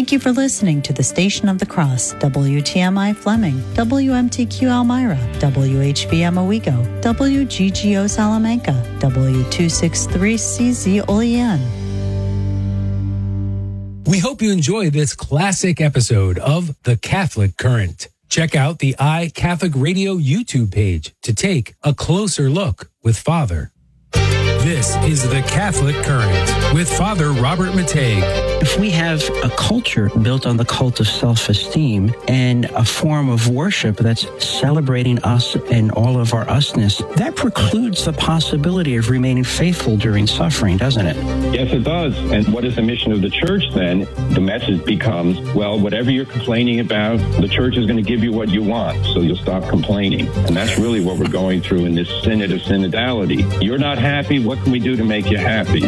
Thank you for listening to the Station of the Cross, WTMI Fleming, WMTQ Elmira, WHBM Owego, WGGO Salamanca, W263CZ Olean. We hope you enjoy this classic episode of The Catholic Current. Check out the iCatholic Radio YouTube page to take a closer look with Father. This is The Catholic Current with Father Robert Mateig. If we have a culture built on the cult of self-esteem and a form of worship that's celebrating us and all of our usness, that precludes the possibility of remaining faithful during suffering, doesn't it? Yes, it does. And what is the mission of the church then? The message becomes, well, whatever you're complaining about, the church is going to give you what you want, so you'll stop complaining. And that's really what we're going through in this synod of synodality. You're not happy. What can we do to make you happy?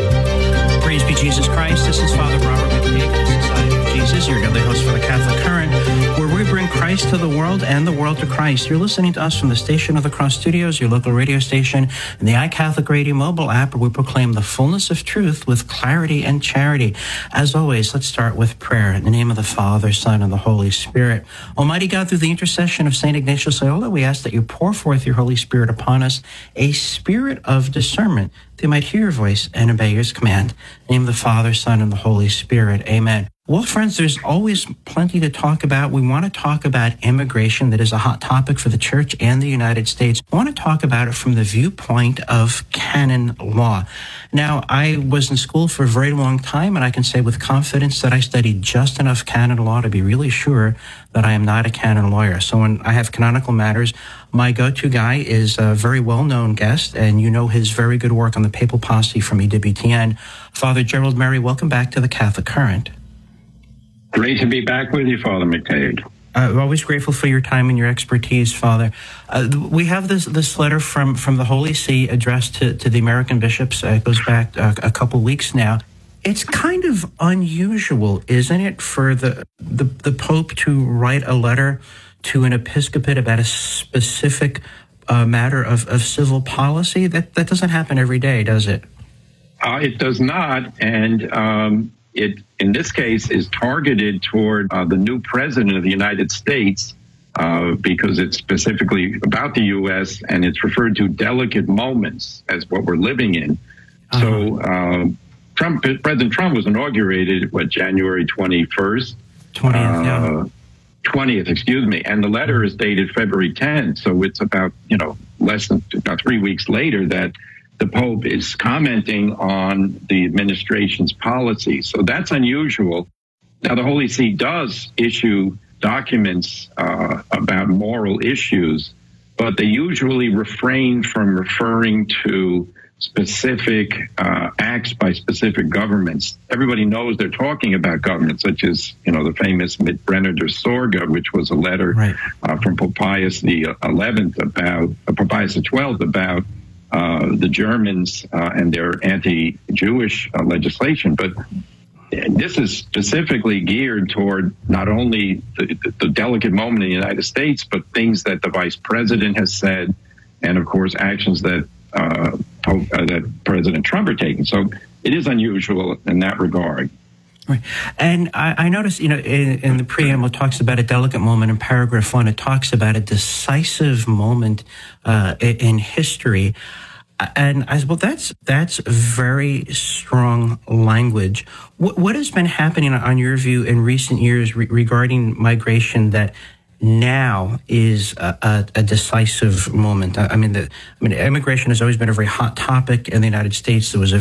Praise be Jesus Christ. This is Father Robert Mateig of the Society of Jesus, your daily host for the Catholic Current, where we bring Christ to the world and the world to Christ. You're listening to us from the Station of the Cross Studios, your local radio station, and the iCatholic Radio mobile app, where we proclaim the fullness of truth with clarity and charity. As always, let's start with prayer. In the name of the Father, Son, and the Holy Spirit. Almighty God, through the intercession of St. Ignatius Loyola, we ask that you pour forth your Holy Spirit upon us, a spirit of discernment, they might hear your voice and obey your command. In the name of the Father, Son, and the Holy Spirit. Amen. Well, friends, there's always plenty to talk about. We want to talk about immigration. That is a hot topic for the Church and the United States. I want to talk about it from the viewpoint of canon law. Now, I was in school for a very long time, and I can say with confidence that I studied just enough canon law to be really sure that I am not a canon lawyer. So when I have canonical matters, my go-to guy is a very well-known guest, and you know his very good work on the Papal Posse from EWTN. Father Gerald Murray, welcome back to the Catholic Current. Great to be back with you, Father Mateig. Always grateful for your time and your expertise, Father. We have this letter from the Holy See addressed to the American bishops. It goes back a couple weeks now. It's kind of unusual, isn't it, for the Pope to write a letter to an episcopate about a specific matter of civil policy? That doesn't happen every day, does it? It does not, and it, in this case, is targeted toward the new president of the United States because it's specifically about the U.S. and it's referred to delicate moments as what we're living in. So President Trump was inaugurated, January 21st? 20th, excuse me. And the letter is dated February 10th. So it's about, less than about 3 weeks later that the Pope is commenting on the administration's policy. So that's unusual. Now, the Holy See does issue documents about moral issues, but they usually refrain from referring to specific acts by specific governments. Everybody knows they're talking about governments, such as, the famous Mit Brenner der Sorge, which was a letter from Pope Pius XI about the Germans and their anti-Jewish legislation. But this is specifically geared toward not only the delicate moment in the United States, but things that the vice president has said, and of course actions that that President Trump are taking. So it is unusual in that regard. Right. And I noticed, in the preamble, it talks about a delicate moment. In paragraph 1, it talks about a decisive moment in history. And that's very strong language. What has been happening, on your view, in recent years regarding migration that now is a decisive moment? Immigration has always been a very hot topic in the United States. There was a